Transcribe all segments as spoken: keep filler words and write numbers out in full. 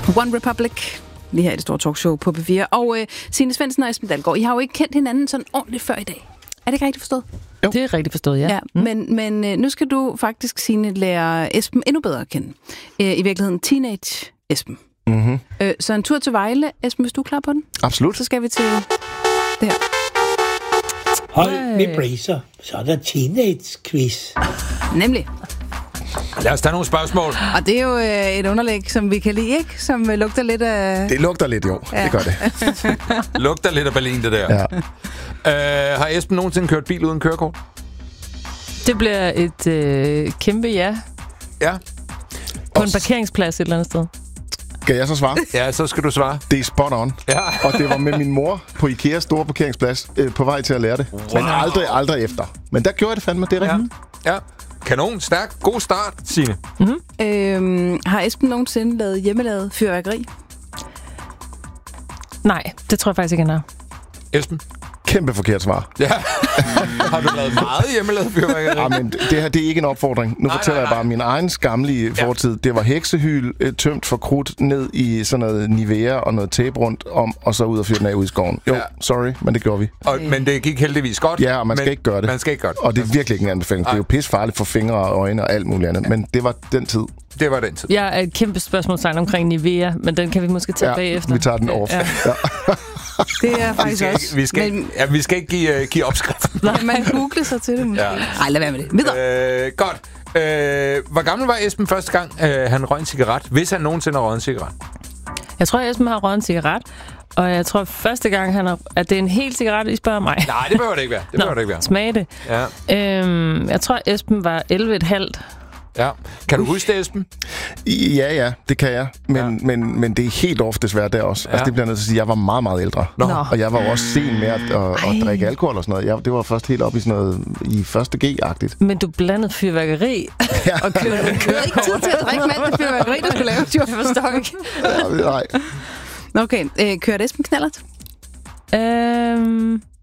One Republic, lige her i det store talkshow på P fire. Og øh, Signe Svendsen og Esben Dalgaard, I har jo ikke kendt hinanden sådan ordentligt før i dag. Er det ikke rigtigt forstået? Jo. Det er rigtigt forstået, ja. ja mm. Men, men øh, nu skal du faktisk, Signe, lære Esben endnu bedre at kende. Øh, I virkeligheden teenage Esben. Mm-hmm. Øh, så en tur til Vejle. Esben, hvis du er klar på den? Absolut. Så skal vi til det her. Hold med bracer, så er der teenage-quiz. Nemlig. Lad os tage nogle spørgsmål. Og det er jo øh, et underlæg, som vi kan lide, ikke? Som øh, lugter lidt af... Det lugter lidt, jo. Ja. Det gør det. Lugter lidt af Berlin, det der. Ja. Øh, har Esben nogensinde kørt bil uden kørekort? Det bliver et øh, kæmpe ja. Ja. På en parkeringsplads et eller andet sted. Skal jeg så svare? Ja, så skal du svare. Det er spot on. Ja. Og det var med min mor på Ikeas store parkeringsplads øh, på vej til at lære det. Wow. Men aldrig, aldrig efter. Men der gjorde jeg det fandme, det er rigtigt. Ja. ja. Kanon, stærk, god start, Signe. Mm-hmm. Øhm, har Esben nogensinde lavet hjemmelavet fyrværkeri? Nej, det tror jeg faktisk ikke, han har. Esben? Kæmpe forkert svar. Ja. Har du lavet meget hjemmelavet fyrværkeri? Ja, men det her, det er ikke en opfordring. Nu nej, fortæller nej, nej. jeg bare min egen skamlige ja. fortid. Det var heksehyl, øh, tømt for krudt ned i sådan noget Nivea og noget tape rundt om, og så ud og fyre den af ud i skoven. Jo, ja. sorry, men det gjorde vi. Og, men det gik heldigvis godt. Ja, og man skal men, ikke gøre det. Man skal ikke gøre det. Og det er virkelig ikke en anbefaling. Det er jo pissefarligt for fingre og øjne og alt muligt andet. Men det var den tid. Det var den tid. Jeg er et kæmpe spørgsmålstegn omkring Nivea, men den kan vi måske tage ja, bagefter. vi tager den off. Ja. Ja. Det er faktisk vi også. Ikke, vi, skal men... ikke, ja, vi skal ikke give, uh, give opskriften. Nej, man googler sig til det måske. Ja. Ej, lad være med det. Videre. Øh, godt. Øh, hvor gammel var Esben første gang, øh, han røg en cigaret? Hvis han nogensinde har røget en cigaret? Jeg tror, Esben har røget en cigaret. Og jeg tror første gang, han har... At det er en hel cigaret, I spørger mig. Nej, det behøver det ikke være. Det behøver det ikke være. Smag det. Ja. Øhm, jeg tror, Esben var elleve komma fem. Ja. Kan du huske det, Esben? Ja, ja, det kan jeg. Men, ja. men, men det er helt off desværre der også. Ja. Altså, det bliver nødt til at sige, jeg var meget, meget ældre. Nå. Og jeg var også sen med at, at, at drikke alkohol og sådan noget. Jeg, det var først helt op i sådan noget i første G-agtigt. Men du blandede fyrværkeri ja. og kørte en kørekort. Ikke tid til at drikke mand fyrværkeri, der skulle lave. Jeg forstår ikke. Ja, nej. Okay, øh, kørte Esben knallert? Øhm...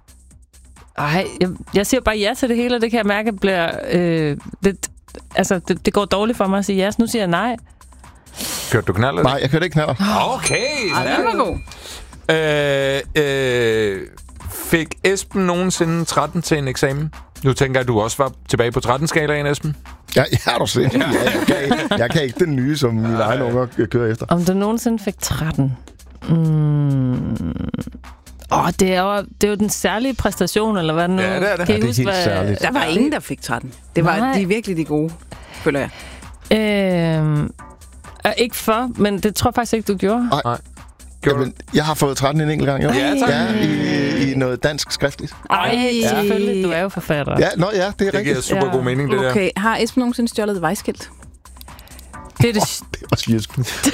Ej, jeg, jeg siger bare ja til det hele, og det kan jeg mærke bliver øh, lidt... Altså, det, det går dårligt for mig at sige ja, så nu siger jeg nej. Kørte du knallert? Nej, jeg kørte ikke knallert. Okay. Ej, det var god. Øh, øh, fik Esben nogensinde tretten til en eksamen? Nu tænker jeg, at du også var tilbage på tretten-skalaen, Esben. Ja, ja, du ser. Ja, jeg, kan ikke, jeg kan ikke den nye, som mine ja, egne unger kører efter. Om du nogensinde fik tretten? Mm. Åh, oh, det er jo det er jo den særlige præstation, eller hvad nu? Ja, det er det. Kan ja, det er huske, helt hvad... særligt. Der var ingen, der fik tretten. Det var Nej. de virkelig de gode, føler jeg. Øhm, ikke for, men det tror jeg faktisk ikke, du gjorde. Nej. Nej. Jamen, jeg har fået tretten en enkelt gang, jo. Ja, tak. Ja, i, i noget dansk skriftligt. Ej, ja. Selvfølgelig. Du er jo forfatter. Ja, nå, ja, det er det rigtigt. Det giver super ja. god mening, det okay. der. Okay, har Esben nogensinde stjålet et vejskilt? Det er det... Oh, det var svirsk.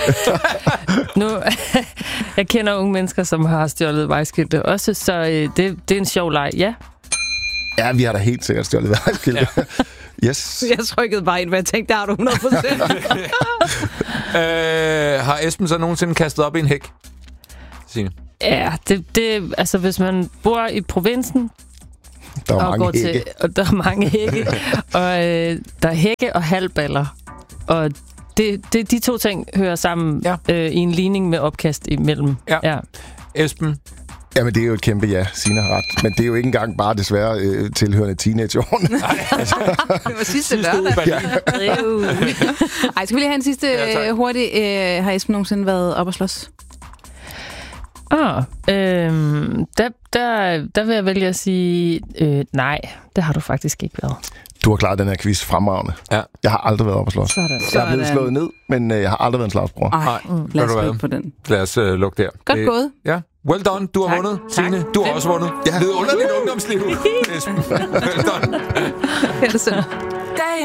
nu, jeg kender unge mennesker, som har stjålet vejskilte også, så øh, det, det er en sjov leg, ja. Ja, vi har da helt sikkert stjålet vejskilte. Ja. Yes. Jeg trykkede bare ind, for jeg tænkte, der har du hundrede procent. øh, har Esben så nogensinde kastet op i en hæk? Signe? Ja, det, det, altså hvis man bor i provinsen, der er og mange går hække. til, og der er mange hække, og øh, der er hække og halvballer, og det, det, de to ting hører sammen ja. øh, i en ligning med opkast imellem. Ja. Ja. Esben? Jamen, det er jo et kæmpe ja, Signe har ret. Men det er jo ikke engang bare desværre øh, tilhørende teenageårene. Det var sidste lørdag. Ja. Ej, skal vi lige have en sidste ja, hurtig. Øh, har Esben nogensinde været op og slås? Ah, øh, der, der, der vil jeg vælge at sige, øh, nej, det har du faktisk ikke været. Du har klaret den her quiz fremragende. Ja. Jeg har aldrig været op og slås. Sådan. Jeg er blevet slået ned, men øh, jeg har aldrig været en slagsbror. Ej, mm. lad os lukke på den. Lad os uh, lukke der. Godt det, gået. Ja. Well done. Du har tak. vundet, Signe. Du har også vundet. Ja. Vidunderligt ungdomsliv, Esben. Well done. Ja, det er sådan.